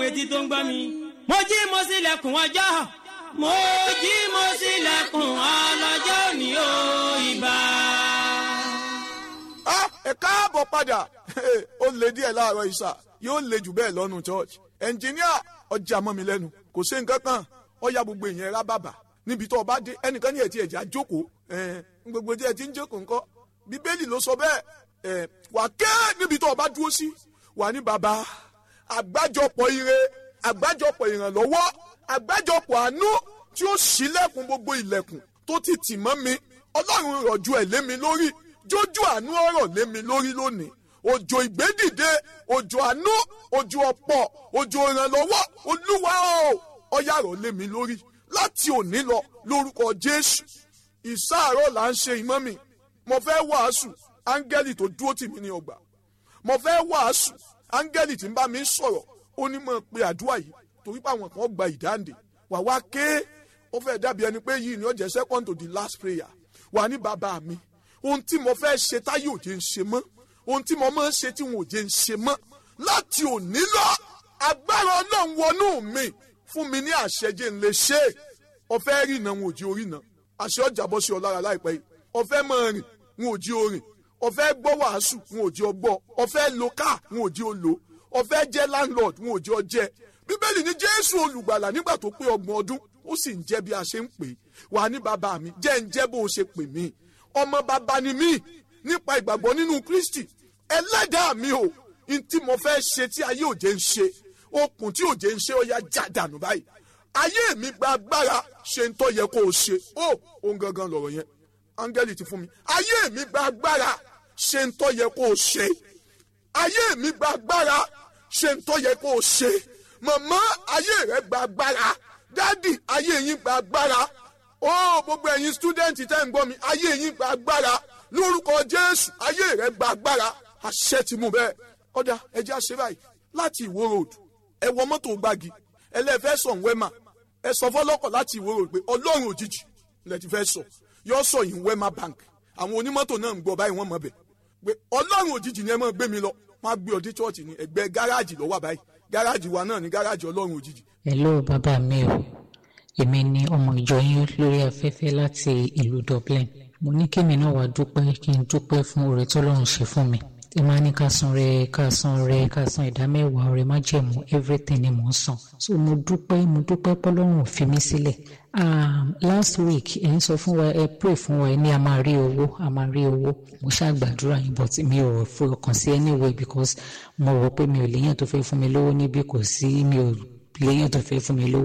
etí tó ń gbọ́ mi. mo jí mo ṣílẹ̀kùn ọjọ́, mo jí mo ṣílẹ̀kùn ọlọ́jọ́ òní o ìbà. ẹ káàbọ̀ padà ó lè díẹ̀ láàárọ̀ ìsà yóò lè jù bẹ́ẹ̀ lọ́nu church. ẹnjìníà ọjà mọ́ mi lẹ́nu kò sí nǹkan kan ọ̀ya gbogbo èèyàn rá bàbà níbi tó o bá dé ẹnìkan ní ẹ̀tí ẹ̀já jókòó gbogbo tí ẹ ti ń jókòó ńkọ́ bíbélì ló sọ bẹ́ẹ̀ wà ké níbi tó o bá dúró sí wà ní bàbá àgbájọpọ̀ ire àgbájọpọ̀ ìrànlọ́wọ́ àgbájọpọ̀ àánú tí ó ṣílẹ̀kùn gbogbo ilẹ̀kùn tó ti tì mọ́ mi ọlọ́run rọ̀jú ẹ̀ lé mi lórí jójú àánú ọ̀rọ̀ lé mi lórí lónìí òjò ìgbédìde òjò àánú òjò ọ̀pọ̀ òjò ìrànlọ́wọ́ olúwa ọ̀yà rọ̀ lé mi lórí láti òní lọ lórúkọ jésù. ìsáàárọ̀ là ń ṣe ìmọ̀ mi mo fẹ́ wàásù áńgẹ́lì tó dúró tì mí ní ọgbà mo fẹ́ wàásù áńgẹ́lì tí ń bá mi sọ̀rọ̀ ó ní mọ̀ pé àdúrà yìí torí pé àwọn kan gba ìdáǹdè wà wá ké ó fẹ́ dàbí ẹni pé yìí ni ó jẹ́ second to the last prayer wà ní bàbá mi ohun tí mo fẹ́ ṣe táyé òjé ń ṣe mọ́ ohun tí mo máa ń ṣe tí wọn òjé ń ṣe mọ́ láti òní lọ agbára ọlọ́run wọnú mi fún mi ní àṣẹjẹ ń lè ṣe ọ̀fẹ́ rìnà wọn òjì orìnà àṣẹ ọjà bọ́ sí ọ lára láìpẹ́ yìí ọ̀fẹ́ máa rìn wọn òjì orìn ọ̀fẹ́ gbọ́ wàásù wọn òjì ọgbọ́ ọ̀fẹ́ lo káà wọn òjì olo ọ̀fẹ́ jẹ́ landlord wọn òjì ọjẹ́ bíbélì ní jésù olùgbàlà nígbà tó pé 30 ọdún ó sì ń jẹ́ bí a ṣe ń pè wà ní bàbá mi jẹ́ ń jẹ́ bó o ṣe pè mí ọmọ bàbá ni mí nípa ìgbàgbọ́ nínú kristi ẹlẹ́dàá mi o n tí mo fẹ́ ṣe tí ayé òjé ń ṣe okùn tí òjé ń ṣe ó yá já dànù báyìí ayé mi gba agbára ṣe ń tọ́ yẹ kó o ṣe òun gangan lọ̀rọ̀ yẹn áńgẹ́lì ti fún mi ayé mi gba agbára ṣe ń tọ́ yẹ kó o ṣe ayé mi gba agbára ṣe ń tọ́ yẹ kó o ṣe màmá ayé rẹ gba agbára dádì ayé yín gba agbára gbogbo ẹ̀yin stúdẹ̀ǹtì tẹ́ ń gbọ́ mi ayé yín gba agbára lórúkọ jésù ayé rẹ gba agbára àṣẹ ti mú bẹ́ẹ̀ ọ̀dà ẹjẹ́ àṣẹ báyìí láti ìwó road ẹ wọ mọ́tò gbági ẹlẹ́fẹ́ sọ̀ ń wẹ́mà ẹ sọ fọlọ́kọ̀ láti ìwó road pé ọlọ́run òjijì lẹ ti fẹ́ sọ yọ sọ yìí wẹ́mà bank àwọn onímọ́tò náà ń gbọ́ báyìí wọ́n mọ̀ bẹ̀ pé ọlọ́run òjijì ni ẹ máa gbé mi lọ wọ́n á gbé ọdẹ chọ́ọ̀chì ní ẹgbẹ́ gáràjì lọ́wọ́ báyìí gáràjì wa náà ní gáràjì ọlọ́run òjijì. hello bàbá mi o èmi ni ọmọ ìjọ yín lórí afẹ́fẹ́ láti ìlú Dublin mo ní kémi náà wá dúpẹ́ kí n dúpẹ́ fún oore tọ́lọ́run ṣe fún mi ẹ máa ní ká san ìdámẹ́wàá ọrẹ májẹ̀mú everything ni mò ń san so mo dúpẹ́ pọ́lọ́run ò fi mí sílẹ̀. Last week ẹ ń sọ fún wa ẹ pray fún wa ẹ ní a máa rí owó mo ṣàgbàdúrà yín but mi ò fọkàn sí anyway because mo rò pé mi ò léyàn tó fẹ́ fún mi lówó níbí kò sí mi ò léyàn tó fẹ́ fún mi lówó.